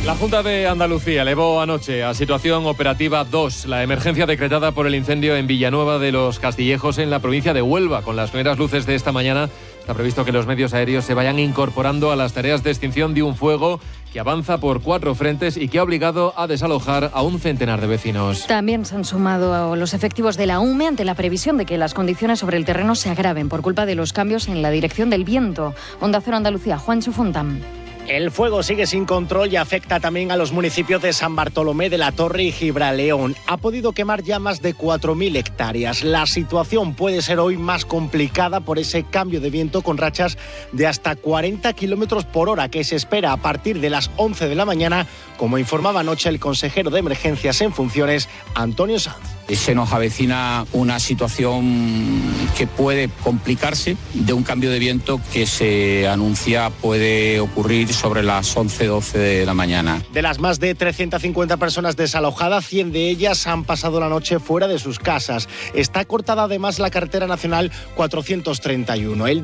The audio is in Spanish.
La Junta de Andalucía elevó anoche a situación operativa 2 la emergencia decretada por el incendio en Villanueva de los Castillejos, en la provincia de Huelva. Con las primeras luces de esta mañana está previsto que los medios aéreos se vayan incorporando a las tareas de extinción de un fuego que avanza por 4 frentes y que ha obligado a desalojar a un centenar de vecinos. También se han sumado los efectivos de la UME ante la previsión de que las condiciones sobre el terreno se agraven por culpa de los cambios en la dirección del viento. Onda Cero Andalucía, Juancho Fontán. El fuego sigue sin control y afecta también a los municipios de San Bartolomé de la Torre y Gibraleón. Ha podido quemar ya más de 4.000 hectáreas. La situación puede ser hoy más complicada por ese cambio de viento con rachas de hasta 40 kilómetros por hora que se espera a partir de las 11 de la mañana, como informaba anoche el consejero de Emergencias en funciones, Antonio Sanz. Se nos avecina una situación que puede complicarse de un cambio de viento que se anuncia puede ocurrir sobre las 11-12 de la mañana. De las más de 350 personas desalojadas, 100 de ellas han pasado la noche fuera de sus casas. Está cortada además la carretera nacional 431.